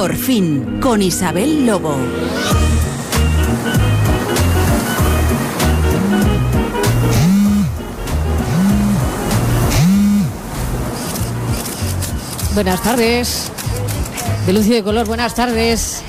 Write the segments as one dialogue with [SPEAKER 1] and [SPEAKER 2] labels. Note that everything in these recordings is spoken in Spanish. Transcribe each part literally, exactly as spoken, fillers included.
[SPEAKER 1] Por fin, con Isabel Lobo.
[SPEAKER 2] Buenas tardes. De luz y de color, buenas tardes.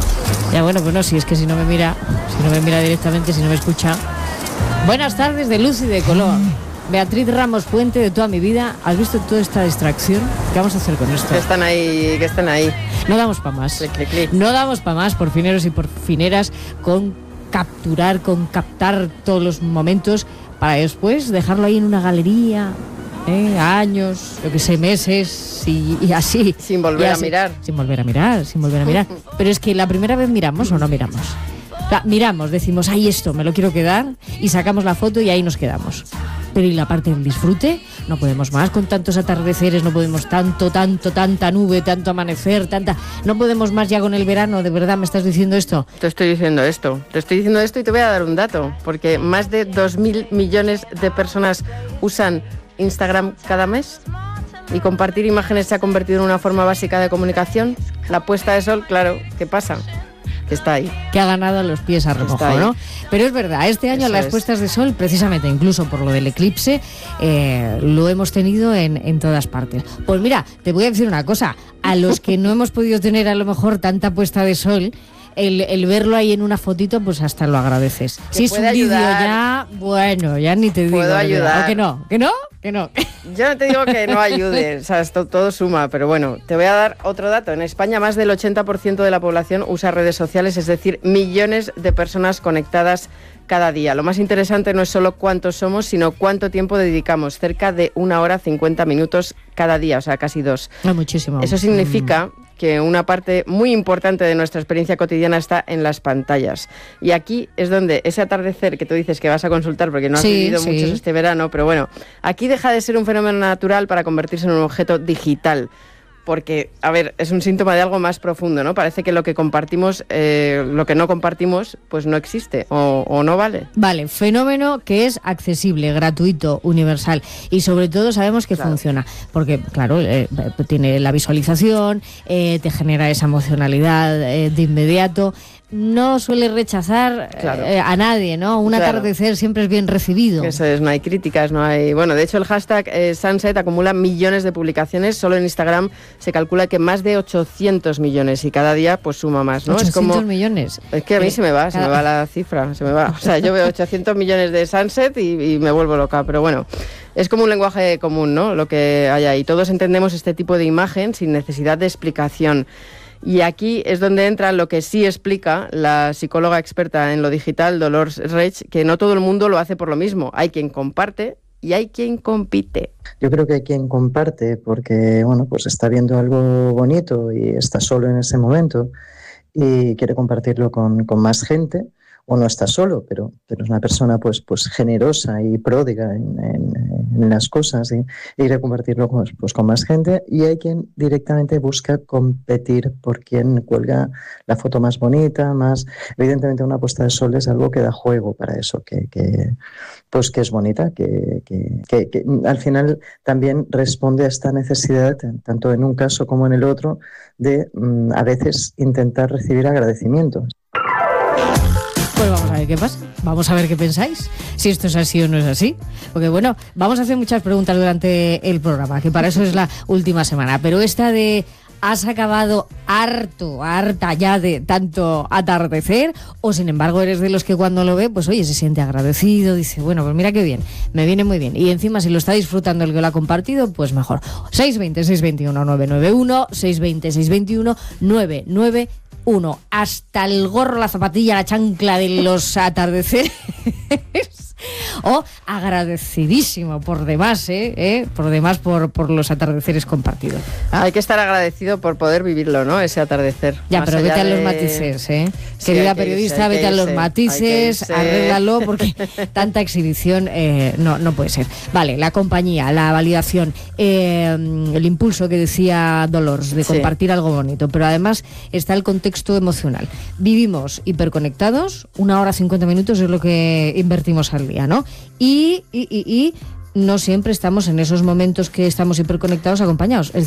[SPEAKER 2] Ya bueno, pues no, si es que si no me mira, si no me mira directamente, si no me escucha. Buenas tardes de luz y de color. Beatriz Ramos Puente, de Toda mi vida. ¿Has visto toda esta distracción? ¿Qué vamos a hacer con esto?
[SPEAKER 3] Que están ahí, que están ahí.
[SPEAKER 2] No damos para más.
[SPEAKER 3] Clic, clic, clic.
[SPEAKER 2] No damos para más, por fineros y por fineras, con capturar, con captar todos los momentos para después dejarlo ahí en una galería, ¿eh? años, yo que sé, meses y, y así.
[SPEAKER 3] Sin volver
[SPEAKER 2] así,
[SPEAKER 3] a mirar.
[SPEAKER 2] Sin volver a mirar, sin volver a mirar. Pero es que la primera vez miramos o no miramos. O sea, miramos, decimos, ay, esto me lo quiero quedar, y sacamos la foto y ahí nos quedamos. Pero ¿y la parte del disfrute? No podemos más con tantos atardeceres, no podemos tanto, tanto, tanta nube, tanto amanecer, tanta... No podemos más ya con el verano, ¿de verdad me estás diciendo esto?
[SPEAKER 3] Te estoy diciendo esto, te estoy diciendo esto y te voy a dar un dato, porque más de dos mil millones de personas usan Instagram cada mes y compartir imágenes se ha convertido en una forma básica de comunicación. La puesta de sol, claro, ¿qué pasa? Que está ahí.
[SPEAKER 2] Que ha ganado los pies a remojo, ¿no? Pero es verdad, este año
[SPEAKER 3] Eso
[SPEAKER 2] las
[SPEAKER 3] es.
[SPEAKER 2] puestas de sol, precisamente incluso por lo del eclipse, eh, lo hemos tenido en, en todas partes. Pues mira, te voy a decir una cosa, a los que no hemos podido tener a lo mejor tanta puesta de sol, el, el verlo ahí en una fotito, pues hasta lo agradeces. Si es un vídeo ya, bueno, ya ni te digo.
[SPEAKER 3] Puedo ayudar.
[SPEAKER 2] ¿O que no? ¿Que no? Que no.
[SPEAKER 3] Yo no te digo que no ayude, o sea, esto todo suma, pero bueno, te voy a dar otro dato. En España más del ochenta por ciento de la población usa redes sociales, es decir, millones de personas conectadas cada día. Lo más interesante no es solo cuántos somos, sino cuánto tiempo dedicamos, cerca de una hora cincuenta minutos cada día, o sea, casi dos.
[SPEAKER 2] No, muchísimo.
[SPEAKER 3] Eso significa mm. que una parte muy importante de nuestra experiencia cotidiana está en las pantallas. Y aquí es donde ese atardecer que tú dices que vas a consultar porque no has
[SPEAKER 2] sí,
[SPEAKER 3] vivido
[SPEAKER 2] sí.
[SPEAKER 3] muchos este verano, pero bueno, aquí deja de ser un fenómeno natural para convertirse en un objeto digital. Porque, a ver, es un síntoma de algo más profundo, ¿no? Parece que lo que compartimos, eh, lo que no compartimos, pues no existe o, o no vale.
[SPEAKER 2] Vale, fenómeno que es accesible, gratuito, universal y sobre todo sabemos que
[SPEAKER 3] claro.
[SPEAKER 2] funciona. Porque, claro, eh, tiene la visualización, eh, te genera esa emocionalidad eh, de inmediato. No suele rechazar
[SPEAKER 3] claro.
[SPEAKER 2] eh, a nadie, ¿no? Un
[SPEAKER 3] claro.
[SPEAKER 2] atardecer siempre es bien recibido.
[SPEAKER 3] Eso es, no hay críticas, no hay... Bueno, de hecho el hashtag eh, Sunset acumula millones de publicaciones, solo en Instagram se calcula que más de ochocientos millones y cada día pues suma más, ¿no?
[SPEAKER 2] ochocientos
[SPEAKER 3] es como
[SPEAKER 2] millones.
[SPEAKER 3] Es que a mí
[SPEAKER 2] eh,
[SPEAKER 3] se me va, cada... se me va la cifra, se me va. O sea, yo veo ochocientos millones de Sunset y, y me vuelvo loca, pero bueno, es como un lenguaje común, ¿no? Lo que hay ahí. Todos entendemos este tipo de imagen sin necesidad de explicación. Y aquí es donde entra lo que sí explica la psicóloga experta en lo digital, Dolors Reig, que no todo el mundo lo hace por lo mismo. Hay quien comparte y hay quien compite.
[SPEAKER 4] Yo creo que hay quien comparte porque, bueno, pues está viendo algo bonito y está solo en ese momento y quiere compartirlo con, con más gente, o no está solo, pero, pero es una persona pues, pues generosa y pródiga en, en, en las cosas y, y quiere compartirlo con, pues, con más gente, y hay quien directamente busca competir por quien cuelga la foto más bonita, más... Evidentemente una puesta de sol es algo que da juego para eso, que, que, pues, que es bonita, que, que, que, que al final también responde a esta necesidad, tanto en un caso como en el otro, de mm, a veces intentar recibir agradecimientos.
[SPEAKER 2] Pues vamos a ver qué pasa, vamos a ver qué pensáis, si esto es así o no es así, porque bueno, vamos a hacer muchas preguntas durante el programa, que para eso es la última semana, pero esta de ¿has acabado harto, harta ya de tanto atardecer? O sin embargo eres de los que cuando lo ve, pues oye, se siente agradecido, dice, bueno, pues mira qué bien, me viene muy bien, y encima si lo está disfrutando el que lo ha compartido, pues mejor. seis veinte, seis veintiuno, nueve noventa y uno, seis veinte, seis veintiuno, nueve nueve uno. Hasta el gorro, la zapatilla, la chancla de los atardeceres. O agradecidísimo por demás, ¿eh? ¿Eh? Por demás por, por los atardeceres compartidos.
[SPEAKER 3] Hay que estar agradecido por poder vivirlo, ¿no? Ese atardecer.
[SPEAKER 2] Ya,
[SPEAKER 3] Más
[SPEAKER 2] pero vete a
[SPEAKER 3] de...
[SPEAKER 2] los matices, ¿eh?
[SPEAKER 3] Sí,
[SPEAKER 2] Querida
[SPEAKER 3] que
[SPEAKER 2] periodista,
[SPEAKER 3] irse,
[SPEAKER 2] vete a los
[SPEAKER 3] irse,
[SPEAKER 2] matices, arréglalo, porque tanta exhibición eh, no, no puede ser. Vale, la compañía, la validación, eh, el impulso que decía Dolores de compartir sí. algo bonito, pero además está el contexto emocional. Vivimos hiperconectados, una hora cincuenta minutos es lo que invertimos al día, ¿no? Y, y, y, y no siempre estamos en esos momentos que estamos hiperconectados acompañados. El